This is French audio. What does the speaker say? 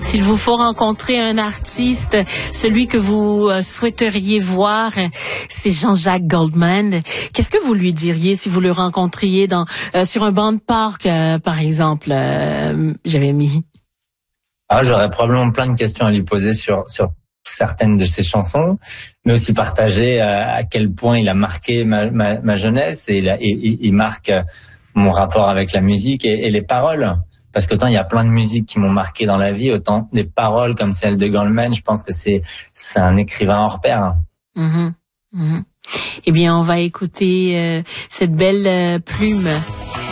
S'il vous faut rencontrer un artiste, celui que vous souhaiteriez voir, c'est Jean-Jacques Goldman. Qu'est-ce que vous lui diriez si vous le rencontriez sur un banc de parc, par exemple, Jérémy? J'aurais probablement plein de questions à lui poser sur certaines de ses chansons, mais aussi partager à quel point il a marqué ma jeunesse et il marque mon rapport avec la musique et les paroles. Parce qu'autant il y a plein de musiques qui m'ont marqué dans la vie, autant des paroles comme celle de Goldman, je pense que c'est un écrivain hors pair. Eh bien, on va écouter cette belle plume